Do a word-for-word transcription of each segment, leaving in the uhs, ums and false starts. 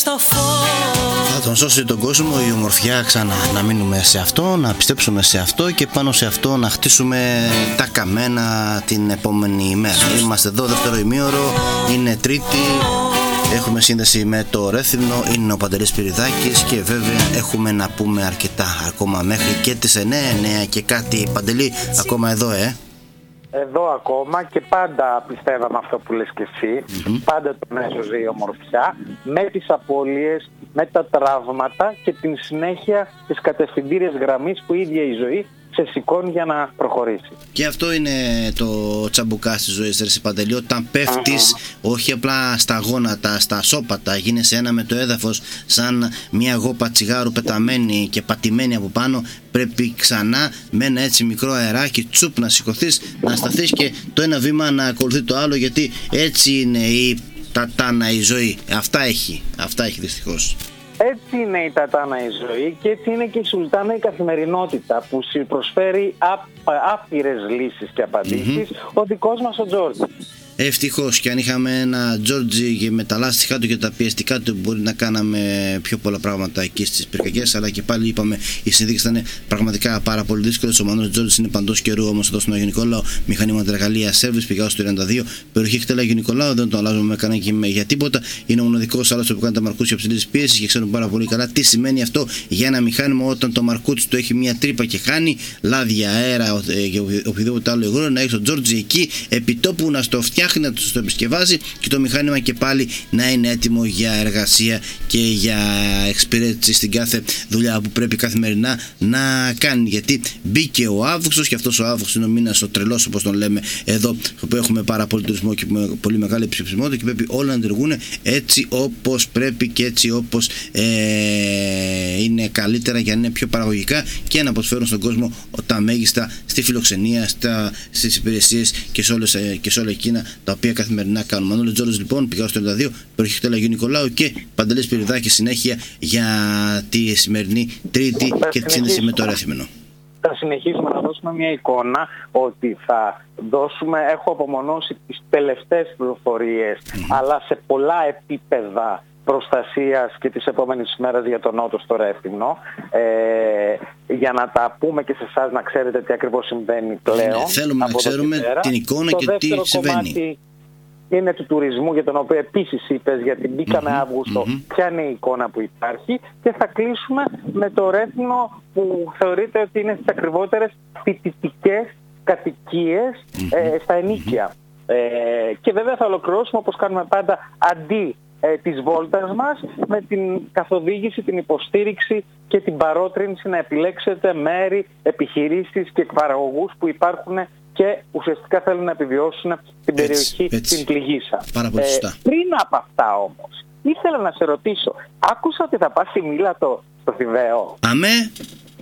Θα τον σώσει τον κόσμο η ομορφιά ξανά. Να μείνουμε σε αυτό, να πιστέψουμε σε αυτό και πάνω σε αυτό να χτίσουμε τα καμένα την επόμενη ημέρα. Είμαστε εδώ δεύτερο ημίωρο, είναι Τρίτη. Έχουμε σύνδεση με το Ρέθυμνο, είναι ο Παντελής Σπυριδάκης και βέβαια έχουμε να πούμε αρκετά ακόμα μέχρι και τις εννιά, εννιά και κάτι. Παντελή, ακόμα εδώ ε Εδώ ακόμα και πάντα πιστεύαμε αυτό που λες και εσύ, mm-hmm. πάντα τον έσωζε η ομορφιά, με τις απώλειες, με τα τραύματα και την συνέχεια της κατευθυντήριας γραμμής που η ίδια η ζωή σε σηκώνει για να προχωρήσει. Και αυτό είναι το τσαμπουκά στη ζωή, ρε Παντελή, όταν πέφτεις mm-hmm. όχι απλά στα γόνατα, στα σώπατα, γίνεσαι ένα με το έδαφος σαν μια γόπα τσιγάρου πεταμένη και πατημένη από πάνω, πρέπει ξανά με ένα έτσι μικρό αεράκι τσουπ να σηκωθείς, να σταθείς και το ένα βήμα να ακολουθεί το άλλο, γιατί έτσι είναι η τατάνα η ζωή. Αυτά έχει, αυτά έχει δυστυχώς. Έτσι είναι η τατάνα η ζωή και έτσι είναι και η σουλτάνα η καθημερινότητα που προσφέρει άπειρες λύσεις και απαντήσεις mm-hmm. ο δικός μας ο Τζόρτζι. Ευτυχώς, και αν είχαμε ένα Τζόρτζι και με τα λάστιχά του και τα πιεστικά του μπορεί να κάναμε πιο πολλά πράγματα εκεί στις πυρκαγιές, αλλά και πάλι είπαμε οι συνθήκες ήταν πραγματικά πάρα πολύ δύσκολες. Ο Μανώλης Τζόρτζης είναι παντός καιρού όμως εδώ στον Άγιο Νικόλαο, μηχανήματα εργαλεία σέρβις, πηγάω στο τριάντα δύο, περιοχή Χτέλα Άγιο Νικολάου, δεν το αλλάζουμε με κανένα και για τίποτα. Είναι ο μοναδικός άλλος που κάνει τα μαρκούτσια ψηλής πίεσης και ξέρουν πάρα πολύ καλά τι σημαίνει αυτό για ένα μηχάνημα όταν το μαρκούτσι του έχει μια τρύπα και χάνει λάδια, αέρα και οποιοδήποτε άλλο υγρό. Να έχει τον Τζόρτζι εκεί επιτόπου να στο φτιάχνει, να το επισκευάζει και το μηχάνημα και πάλι να είναι έτοιμο για εργασία και για εξυπηρέτηση στην κάθε δουλειά που πρέπει καθημερινά να κάνει. Γιατί μπήκε ο Αύγουστος και αυτός ο Αύγουστος είναι ο μήνας ο τρελός, όπως τον λέμε εδώ, που έχουμε πάρα πολύ τουρισμό και πολύ μεγάλη ψηφισμότητα και πρέπει όλα να λειτουργούν έτσι όπως πρέπει και έτσι όπως ε, είναι καλύτερα για να είναι πιο παραγωγικά και να προσφέρουν στον κόσμο τα μέγιστα στη φιλοξενία, στα, στις υπηρεσίες και σε, όλες, και σε όλα εκείνα τα οποία καθημερινά κάνουν. Μανώλης Τζόρτζης λοιπόν, πηγάω στο τριάντα δύο, περιοχή Χτέλα Αγίου Νικολάου και Παντελής Σπυριδάκης συνέχεια για τη σημερινή Τρίτη και τη σύνδεση με το Ρέθυμνο. Θα συνεχίσουμε να δώσουμε μια εικόνα ότι θα δώσουμε, έχω απομονώσει τις τελευταίες πληροφορίες mm-hmm. αλλά σε πολλά επίπεδα προστασίας και τις επόμενες ημέρες για τον Νότο στο Ρέθυμνο, ε, για να τα πούμε και σε εσάς να ξέρετε τι ακριβώς συμβαίνει πλέον. Ναι, θέλουμε να ξέρουμε την εικόνα το και τι συμβαίνει. Είναι του τουρισμού, για τον οποίο επίσης είπες, γιατί μπήκαμε mm-hmm, Αύγουστο, mm-hmm. ποια είναι η εικόνα που υπάρχει, και θα κλείσουμε με το Ρέθυμνο που θεωρείται ότι είναι στις ακριβότερες φοιτητικές κατοικίες mm-hmm. ε, στα ενίκια. Mm-hmm. Ε, και βέβαια θα ολοκληρώσουμε όπως κάνουμε πάντα αντί ε, της βόλτας μας με την καθοδήγηση, την υποστήριξη και την παρότρινση να επιλέξετε μέρη, επιχειρήσεις και παραγωγούς που υπάρχουν και ουσιαστικά θέλουν να επιβιώσουν την περιοχή, έτσι, έτσι. την πληγήσα. Πάρα πολύ σωστά. Ε, πριν από αυτά όμως, ήθελα να σε ρωτήσω, άκουσα ότι θα πας στη Μήλατο στο Θηβαίο. Αμέ.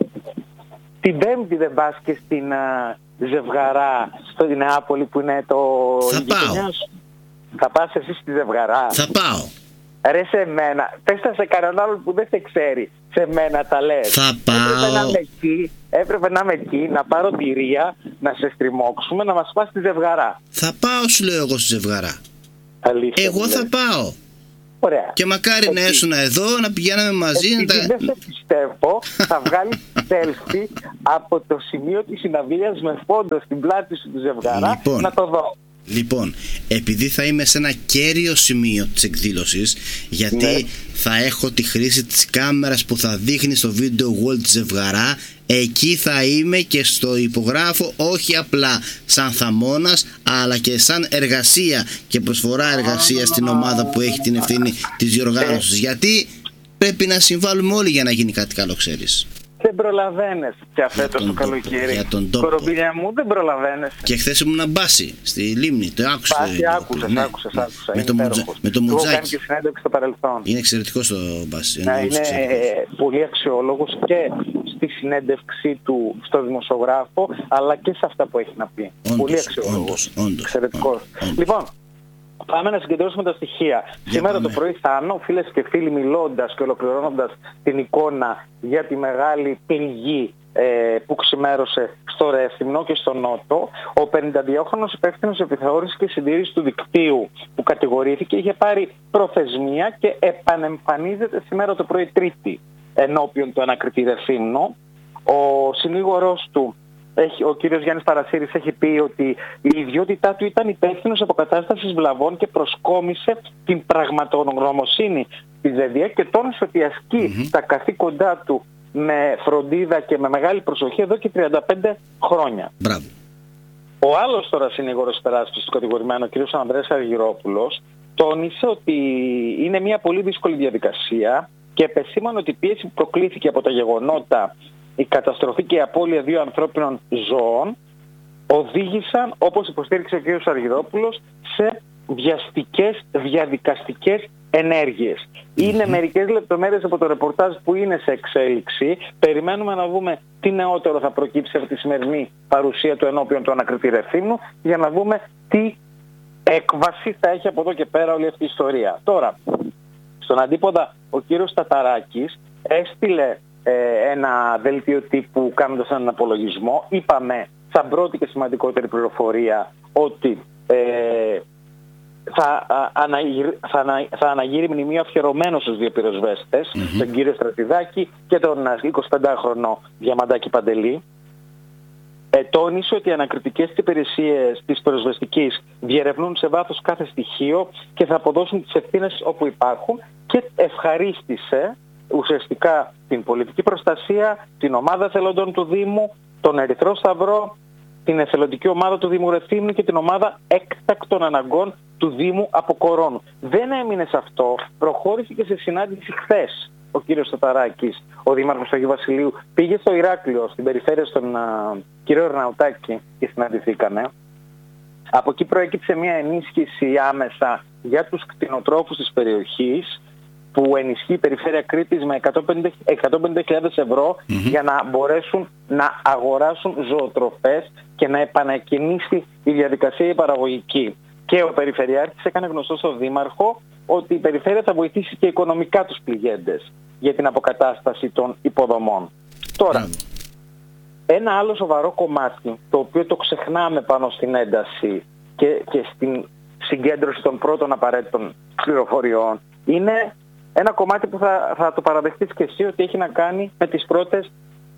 Την Πέμπτη δεν πας και στην α, Ζευγαρά, στο Νεάπολη που είναι το... Θα πάω. Θα πας εσύ στη Ζευγαρά. Θα πάω. Ρε σε μένα, πες τα σε κανέναν άλλον που δεν σε ξέρει, σε μένα τα λες. Θα πάω. Έπρεπε να είμαι εκεί, έπρεπε να είμαι εκεί, να πάρω τη Ρία, να σε στριμώξουμε, να μας πας στη Ζευγαρά. Θα πάω, σου λέω εγώ, στη Ζευγαρά. Αλήθεια, εγώ θα πάω. Ωραία. Και μακάρι να έσουν εδώ, να πηγαίναμε μαζί. Επειδή να τα... δεν σε πιστεύω, θα βγάλεις selfie από το σημείο της συναυλίας με φόντο στην πλάτη σου του Ζευγαρά, λοιπόν, να το δω. Λοιπόν, επειδή θα είμαι σε ένα κέριο σημείο της εκδήλωσης, γιατί ναι. θα έχω τη χρήση της κάμερας που θα δείχνει στο βίντεο wall της Ζευγαρά, εκεί θα είμαι και στο υπογράφω όχι απλά σαν θαμώνας, αλλά και σαν εργασία και προσφορά εργασία στην ομάδα που έχει την ευθύνη της διοργάνωσης, γιατί πρέπει να συμβάλλουμε όλοι για να γίνει κάτι καλό, ξέρεις. Δεν προλαβαίνεις πια φέτος το καλοκαίρι. Για τον τόπο. Κορομπίλια μου, δεν προλαβαίνεις. Και χθες ήμουν μπάση στη Λίμνη. Το άκουσα. Μπάση, άκουσες, ναι, άκουσες, ναι. άκουσα. Με, το μουτζα, με το Μουτζάκι. Κάνει και συνέντευξη στο παρελθόν. Είναι εξαιρετικό στο μπάση. Ναι, είναι πολύ αξιόλογος και στη συνέντευξή του στο δημοσιογράφο, αλλά και σε αυτά που έχει να πει. Όντως, πολύ αξιόλογος. Εξαιρετικός. Λοιπόν, πάμε να συγκεντρώσουμε τα στοιχεία. Για Σήμερα πάμε. Το πρωί θα άνω, φίλες και φίλοι, μιλώντας και ολοκληρώνοντας την εικόνα για τη μεγάλη πληγή ε, που ξημέρωσε στο Ρέθυμνο και στο Νότο, ο πενηνταδυόχρονος υπεύθυνος επιθεώρησης και συντήρησης του δικτύου που κατηγορήθηκε είχε πάρει προθεσμία και επανεμφανίζεται σήμερα το πρωί Τρίτη ενώπιον του ανακριτή Ρεθύμνο. Ο συνήγορος του, έχει, ο κύριος Γιάννης Παρασύρης, έχει πει ότι η ιδιότητά του ήταν υπεύθυνος αποκατάστασης βλαβών και προσκόμισε την πραγματογνωμοσύνη της ΔΕΔΙΑ και τόνισε ότι ασκεί mm-hmm. τα καθήκοντά του με φροντίδα και με μεγάλη προσοχή εδώ και τριάντα πέντε χρόνια. Μπράβο. Ο άλλος τώρα συνήγορος υπεράσπισης του κατηγορημένου, ο κ. Ανδρέας Αργυρόπουλος, τόνισε ότι είναι μια πολύ δύσκολη διαδικασία και επεσήμανε ότι η πίεση που προκλήθηκε από τα γεγονότα, η καταστροφή και η απώλεια δύο ανθρώπινων ζώων οδήγησαν, όπως υποστήριξε ο κ. Αργυρόπουλος, σε βιαστικές διαδικαστικές ενέργειες. Είναι mm-hmm. μερικές λεπτομέρειες από το ρεπορτάζ που είναι σε εξέλιξη. Περιμένουμε να δούμε τι νεότερο θα προκύψει από τη σημερινή παρουσία του ενώπιον του ανακριτή Ρεθύμνου για να δούμε τι έκβαση θα έχει από εδώ και πέρα όλη αυτή η ιστορία. Τώρα, στον αντίποδα, ο κύριος Ταταράκης έστειλε ε, ένα δελτίο τύπου κάνοντας έναν απολογισμό. Είπαμε, σαν πρώτη και σημαντικότερη πληροφορία, ότι ε, θα, αναγύρει, θα, ανα, θα αναγύρει μνημείο αφιερωμένο στους δύο πυροσβέστες, mm-hmm. τον κύριο Στρατιδάκη και τον εικοσιπεντάχρονο Διαμαντάκη Παντελή. Ε, τόνισε ότι οι ανακριτικές υπηρεσίες της πυροσβεστικής διερευνούν σε βάθος κάθε στοιχείο και θα αποδώσουν τις ευθύνες όπου υπάρχουν, και ευχαρίστησε ουσιαστικά την πολιτική προστασία, την ομάδα εθελοντών του Δήμου, τον Ερυθρό Σταυρό, την εθελοντική ομάδα του Δήμου Ρεθύμνου και την ομάδα έκτακτων αναγκών του Δήμου Αποκορών. Δεν έμεινε σε αυτό, προχώρησε και σε συνάντηση χθες. Ο κύριος Ταταράκης, ο δήμαρχος του Αγίου Βασιλείου, πήγε στο Ηράκλειο, στην περιφέρεια στον uh, κύριο Ερναουτάκη, και συναντηθήκανε. Από εκεί προέκυψε μια ενίσχυση άμεσα για τους κτηνοτρόφους της περιοχής, που ενισχύει η περιφέρεια Κρήτης με εκατόν πενήντα χιλιάδες ευρώ mm-hmm. για να μπορέσουν να αγοράσουν ζωοτροφές και να επανακινήσει η διαδικασία η παραγωγική. Και ο Περιφερειάρχης έκανε γνωστό στον Δήμαρχο ότι η περιφέρεια θα βοηθήσει και οικονομικά τους πληγέντες για την αποκατάσταση των υποδομών. Τώρα, mm. ένα άλλο σοβαρό κομμάτι, το οποίο το ξεχνάμε πάνω στην ένταση και, και στην συγκέντρωση των πρώτων απαραίτητων πληροφοριών, είναι ένα κομμάτι που θα, θα το παραδεχτείς και εσύ, ότι έχει να κάνει με τις πρώτες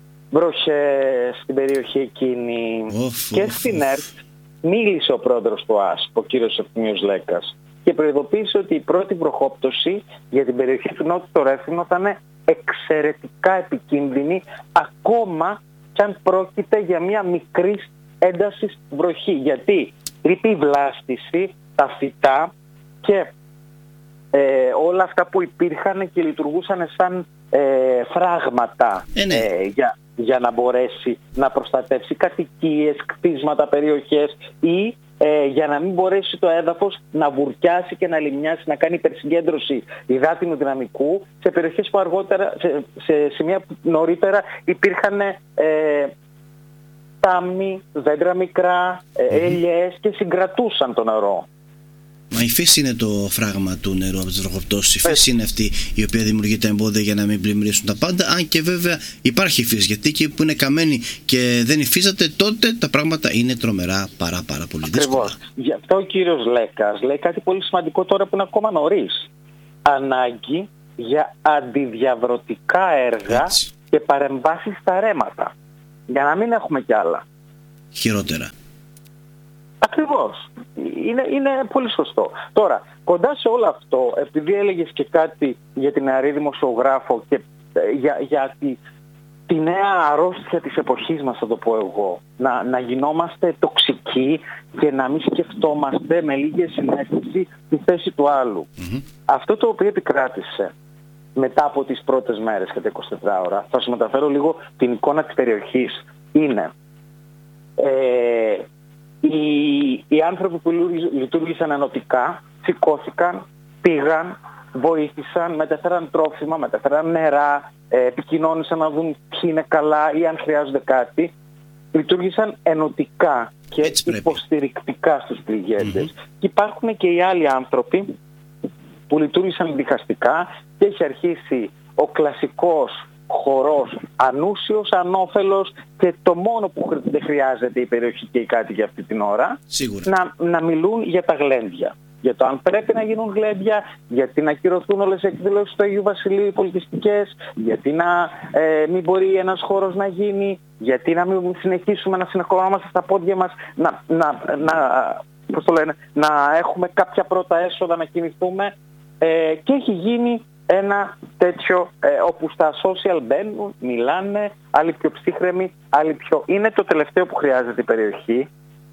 βροχές στην περιοχή εκείνη. Οφ, και οφ, στην ΕΡΤ μίλησε ο πρόεδρος του ΑΣΠ, ο κύριος Ευθυμίος Λέκας, και προειδοποίησε ότι η πρώτη βροχόπτωση για την περιοχή του Νότου στο Ρέθυμνο θα είναι εξαιρετικά επικίνδυνη, ακόμα κι αν πρόκειται για μια μικρής έντασης βροχή. Γιατί λείπει η βλάστηση, τα φυτά και ε, όλα αυτά που υπήρχαν και λειτουργούσαν σαν ε, φράγματα ε, ναι. ε, για, για να μπορέσει να προστατεύσει κατοικίες, κτίσματα, περιοχές, ή ε, για να μην μπορέσει το έδαφος να βουρκιάσει και να λιμνιάσει, να κάνει υπερσυγκέντρωση υδάτινου δυναμικού σε περιοχές που αργότερα, σε, σε σημεία που νωρίτερα υπήρχαν ε, τάμοι, δέντρα μικρά, ε, ελιές και συγκρατούσαν το νερό. Μα η φύση είναι το φράγμα του νερού από τις βροχοπτώσεις. Η φύση είναι αυτή η οποία δημιουργεί τα εμπόδια για να μην πλημμυρίσουν τα πάντα. Αν και βέβαια υπάρχει φύση, γιατί εκεί που είναι καμένη και δεν υφίσταται, τότε τα πράγματα είναι τρομερά πάρα, πάρα πολύ δύσκολα. Ακριβώς. Γι' αυτό ο κύριος Λέκας λέει κάτι πολύ σημαντικό τώρα που είναι ακόμα νωρίς. Ανάγκη για αντιδιαβρωτικά έργα Έτσι. και παρεμβάσεις στα ρέματα. Για να μην έχουμε κι άλλα. Χειρότερα. Ακριβώς. Είναι, είναι πολύ σωστό. Τώρα, κοντά σε όλο αυτό, επειδή έλεγες και κάτι για την νεαρή δημοσιογράφο και για, για τη, τη νέα αρρώστια της εποχής μας, θα το πω εγώ, να, να γινόμαστε τοξικοί και να μην σκεφτόμαστε με λίγη συναίσθηση τη θέση του άλλου. Mm-hmm. Αυτό το οποίο επικράτησε μετά από τις πρώτες μέρες και τα εικοσιτέσσερις ώρα, θα σου μεταφέρω λίγο την εικόνα της περιοχής, είναι... Ε, Οι, οι άνθρωποι που λειτουργήσαν ενωτικά σηκώθηκαν, πήγαν, βοήθησαν, μετέφεραν τρόφιμα, μετέφεραν νερά, ε, επικοινώνησαν να δουν ποιοι είναι καλά ή αν χρειάζονται κάτι. Λειτουργήσαν ενωτικά και υποστηρικτικά στους πληγέντες. Mm-hmm. Και υπάρχουν και οι άλλοι άνθρωποι που λειτουργήσαν διχαστικά και έχει αρχίσει ο κλασικός χορός, ανούσιος, ανώφελος και το μόνο που δεν χρειάζεται η περιοχή και οι κάτοικοι αυτή την ώρα, να, να μιλούν για τα γλέντια. Για το αν πρέπει να γίνουν γλέντια, γιατί να ακυρωθούν όλες οι εκδηλώσεις του Αγίου Βασιλείου οι πολιτιστικές, γιατί να ε, μην μπορεί ένας χώρος να γίνει, γιατί να μην συνεχίσουμε να συνεχόμαστε στα πόδια μας, να, να, να, πώς το λένε, να έχουμε κάποια πρώτα έσοδα, να κινηθούμε. Ε, και έχει γίνει ένα τέτοιο ε, όπου στα social μπαίνουν, μιλάνε, άλλοι πιο ψύχρεμοι, άλλοι πιο... Είναι το τελευταίο που χρειάζεται η περιοχή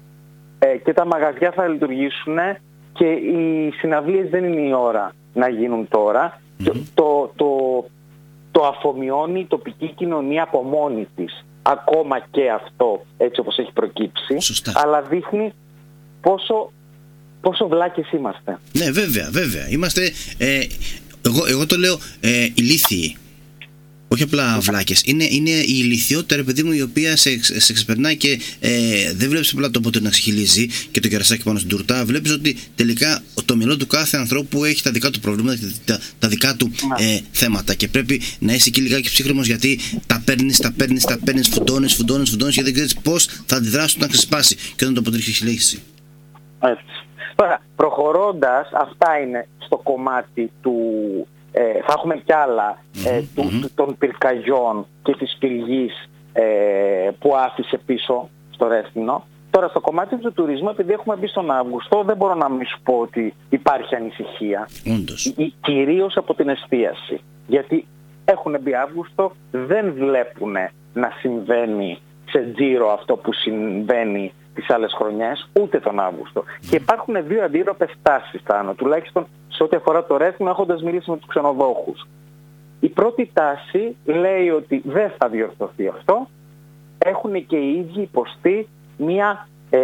ε, και τα μαγαζιά θα λειτουργήσουν και οι συναυλίες δεν είναι η ώρα να γίνουν τώρα. Mm-hmm. Το, το, το, το αφομοιώνει η τοπική κοινωνία από μόνη της, ακόμα και αυτό έτσι όπως έχει προκύψει. Σωστά. Αλλά δείχνει πόσο, πόσο βλάκες είμαστε. Ναι, βέβαια, βέβαια. Είμαστε... Ε... Εγώ, εγώ το λέω ε, ηλίθιοι. Όχι απλά βλάκες. Είναι, είναι η ηλικιότητα, ρε παιδί μου, η οποία σε, σε ξεπερνάει και ε, δεν βλέπεις απλά το ποτήρι να ξεχυλίζει και το κερασάκι πάνω στην τούρτα. Βλέπεις ότι τελικά το μυαλό του κάθε ανθρώπου έχει τα δικά του προβλήματα και τα, τα δικά του ε, θέματα. Και πρέπει να είσαι εκεί λιγάκι ψύχρεμος, γιατί τα παίρνεις, τα παίρνεις, τα παίρνεις, φουντώνεις, φουντώνεις, φουντώνεις και δεν ξέρεις πώς θα αντιδράσεις όταν ξεσπάσει και όταν το ποτήρι ξεχυλίσει. Έτσι. Τώρα, προχωρώντας, αυτά είναι στο κομμάτι του, ε, θα έχουμε κι άλλα, ε, του, mm-hmm. του, των πυρκαγιών και της πυργής ε, που άφησε πίσω στο Ρέθυμνο. Τώρα, στο κομμάτι του τουρισμού, επειδή έχουμε μπει στον Αύγουστο, δεν μπορώ να μην σου πω ότι υπάρχει ανησυχία. Όντως. Κυρίως από την εστίαση. Γιατί έχουν μπει Αύγουστο, δεν βλέπουν να συμβαίνει σε τζίρο αυτό που συμβαίνει τις άλλες χρονιές, ούτε τον Αύγουστο. Mm. Και υπάρχουν δύο αντίρροπες τάσεις, Τάνο, τουλάχιστον σε ό,τι αφορά το Ρέθυμνο, έχοντας μιλήσει με τους ξενοδόχους. Η πρώτη τάση λέει ότι δεν θα διορθωθεί αυτό. Έχουν και οι ίδιοι υποστεί μια ε,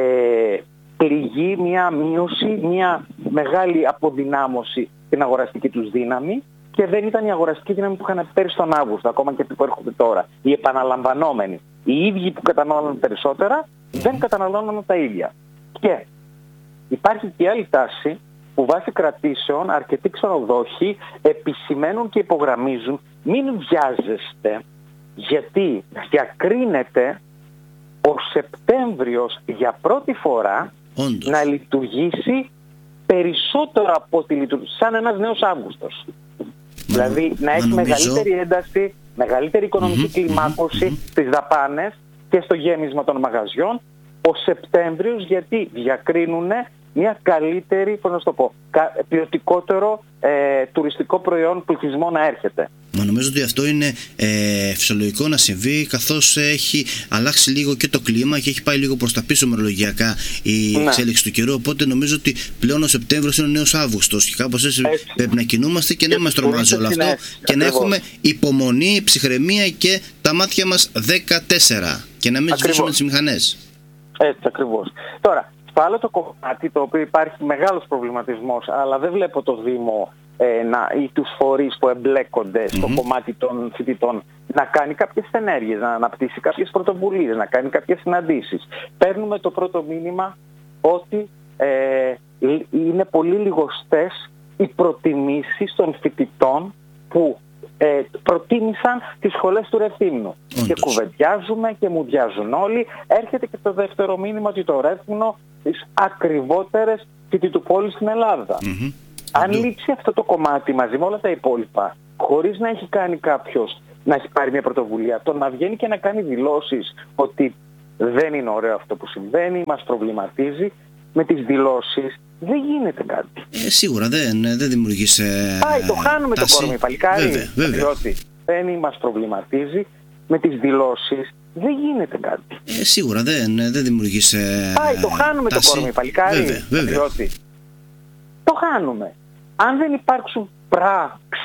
πληγή, μια μείωση, μια μεγάλη αποδυνάμωση στην αγοραστική τους δύναμη, και δεν ήταν η αγοραστική δύναμη που είχαν πέρυσι τον Αύγουστο, ακόμα και που έρχονται τώρα. Οι επαναλαμβανόμενοι. Οι ίδιοι που καταναλώνουν περισσότερα δεν καταναλώνουν τα ίδια. Και υπάρχει και άλλη τάση που βάσει κρατήσεων αρκετοί ξενοδόχοι επισημαίνουν και υπογραμμίζουν: μην βιάζεστε, γιατί διακρίνεται ο Σεπτέμβριος για πρώτη φορά Όντως. να λειτουργήσει περισσότερο από ό,τι λειτουργήσει, σαν ένας νέος Αύγουστος. Μα, δηλαδή να έχει νομίζω... μεγαλύτερη ένταση, μεγαλύτερη οικονομική mm-hmm, κλιμάκωση mm-hmm. στις δαπάνες και στο γέμισμα των μαγαζιών ο Σεπτέμβριος, γιατί διακρίνουν μια καλύτερη, πώς να το πω, ποιοτικότερο ε, τουριστικό προϊόν πληθυσμό να έρχεται. Μα νομίζω ότι αυτό είναι ε, φυσιολογικό να συμβεί, καθώς έχει αλλάξει λίγο και το κλίμα και έχει πάει λίγο προς τα πίσω μερολογιακά η ναι. εξέλιξη του καιρού. Οπότε νομίζω ότι πλέον ο Σεπτέμβριος είναι ο νέος Αύγουστος και κάπως έτσι, έτσι πρέπει να κινούμαστε και να μας τρομάζει όλο αυτό, και ακριβώς. να έχουμε υπομονή, ψυχραιμία και τα μάτια μας δεκατέσσερα και να μην σβήσουμε τις μηχανές. Έτσι ακριβώς. Τώρα, στο άλλο το κομμάτι, το οποίο υπάρχει μεγάλος προβληματισμός, αλλά δεν βλέπω το Δήμο ε, να, ή τους φορείς που εμπλέκονται στο mm-hmm. κομμάτι των φοιτητών να κάνει κάποιες ενέργειες, να αναπτύσσει κάποιες πρωτοβουλίες, να κάνει κάποιες συναντήσεις. Παίρνουμε το πρώτο μήνυμα ότι ε, είναι πολύ λιγοστές οι προτιμήσεις των φοιτητών που ε, προτίμησαν τις σχολές του Ρεθύμνου. Όντως. Και κουβεντιάζουμε και μουδιάζουν όλοι. Έρχεται και το δεύτερο μήνυμα ότι το Ρέθυμνο τις ακριβότερες φοιτητουπόλεις στην Ελλάδα. Mm-hmm. Αν mm-hmm. λείψει αυτό το κομμάτι μαζί με όλα τα υπόλοιπα, χωρίς να έχει κάνει κάποιος, να έχει πάρει μια πρωτοβουλία, το να βγαίνει και να κάνει δηλώσεις ότι δεν είναι ωραίο αυτό που συμβαίνει, μας προβληματίζει, με τις δηλώσεις δεν γίνεται κάτι. Ε, σίγουρα δεν, δεν δημιουργείς ε, Πάει, το χάνουμε τάση. Το κορμί, παλικάρι. Βέβαια, βέβαια. Διότι δεν μας προβληματίζει, με τις δηλώσεις δεν γίνεται κάτι. Ε, σίγουρα δεν, δεν δημιουργείς ε, Πάει, το χάνουμε τάση. Το κορμί, παλικάρι. Βέβαια, βέβαια. Διότι το χάνουμε. Αν δεν υπάρξουν πράξεις